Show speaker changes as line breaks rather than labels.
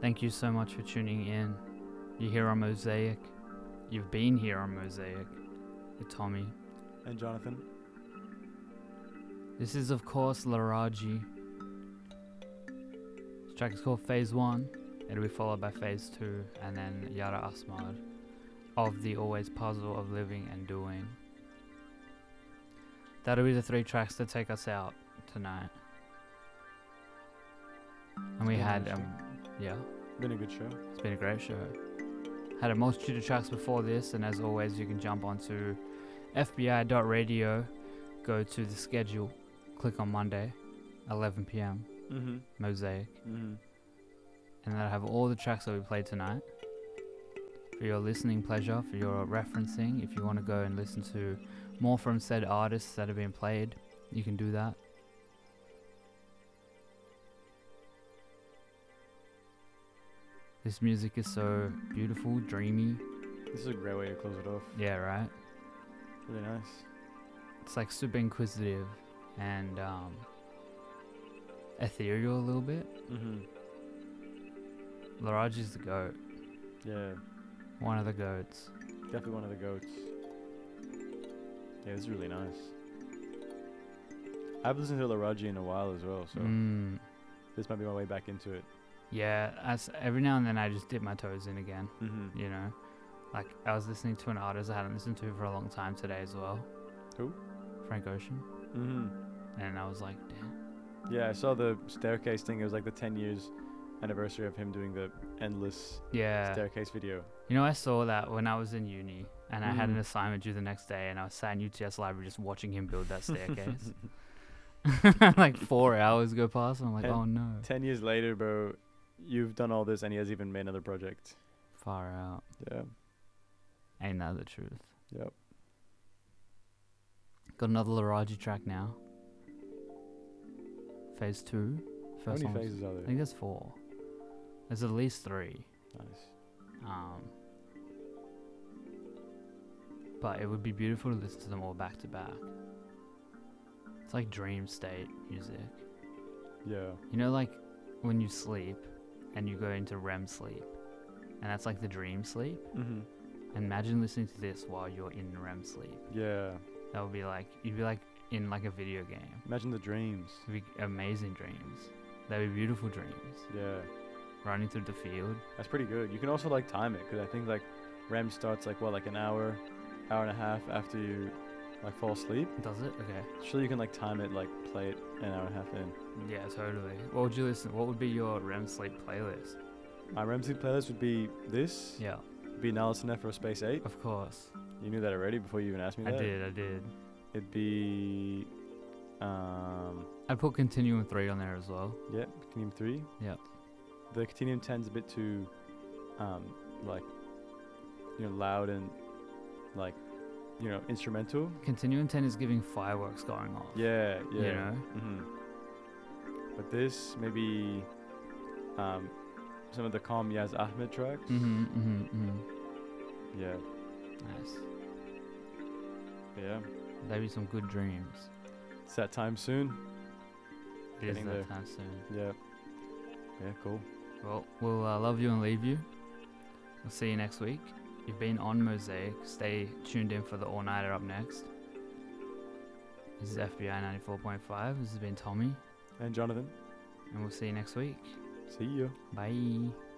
Thank you so much for tuning in. You're here on Mosaic. You've been here on Mosaic with Tommy.
And Jonathan.
This is, of course, Laraji. This track is called Phase 1. It'll be followed by Phase 2, and then Yara Asmad of the Always Puzzle of Living and Doing. That'll be the 3 tracks to take us out tonight. And we had,
Been a good show.
it's been a great show. Had a multitude of tracks before this, and as always, you can jump onto fbi.radio, go to the schedule, click on Monday, 11 p.m.
Mm-hmm.
Mosaic,
Mm-hmm.
and that'll have all the tracks that we played tonight for your listening pleasure, for your referencing. If you want to go and listen to more from said artists that have been played, you can do that. This music is so beautiful, dreamy.
This is a great way to close it off.
Yeah, right?
Really nice.
It's like super inquisitive and ethereal a little bit.
Mm-hmm.
Laraji's the goat.
Yeah,
One of the goats.
definitely one of the goats. Yeah, this is really nice. I haven't listened to Laraji in a while as well, so this might be my way back into it.
Yeah, every now and then I just dip my toes in again,
Mm-hmm.
you know? Like, I was listening to an artist I hadn't listened to for a long time today as well.
Who?
Frank Ocean.
Mm-hmm.
And I was like, damn.
Yeah, I saw the staircase thing. It was like the 10 years anniversary of him doing the endless
Yeah.
staircase video.
You know, I saw that when I was in uni, and I had an
Mhm.
assignment due the next day, and I was sat in UTS library just watching him build that staircase. Like 4 hours go past, and I'm like,
And
oh no.
10 years later, bro, you've done all this and he has even made another project.
Far out.
Yeah.
Ain't that the truth?
Yep.
Got another Laraji track now. Phase 2.
How
First
many
one was-
phases are
I
there?
think there's 4. There's at least 3.
Nice.
But it would be beautiful to listen to them all back to back. It's like dream state music.
Yeah.
You know, like when you sleep and you go into REM sleep, and that's like the dream sleep.
Mm-hmm.
Imagine listening to this while you're in REM sleep.
Yeah.
That would be like, you'd be like in like a video game.
Imagine the dreams.
It'd be amazing dreams. They'd be beautiful dreams.
Yeah.
Running through the field.
That's pretty good. You can also like time it, because I think like REM starts like like an hour and a half after you like fall asleep.
Does it? Okay.
Sure, you can like time it, like play it an hour and a half in.
Yeah, totally. What would you listen? What would be your REM sleep playlist?
My REM sleep playlist would be this.
Yeah,
Be Now Listen F for Space 8.
of course.
You knew that already before you even asked me
I
that?
did.
It'd be
I put Continuum 3 on there as well.
yeah, Continuum 3.
Yep.
The Continuum 10's a bit too like loud and like instrumental.
Continuum 10 is giving fireworks going off.
Yeah.
You know?
Mm-hmm. But this maybe some of the Calm Yaz Ahmed tracks. Yeah.
Nice.
Yeah.
That'd be some good dreams.
It's that time soon.
It is
Getting
that
there.
time soon.
Yeah. Yeah, cool.
Well, we'll love you and leave you. We'll see you next week. You've been on Mosaic. Stay tuned in for the all-nighter up next. This is FBI 94.5. This has been Tommy.
And Jonathan,
And we'll see you next week.
see you.
Bye.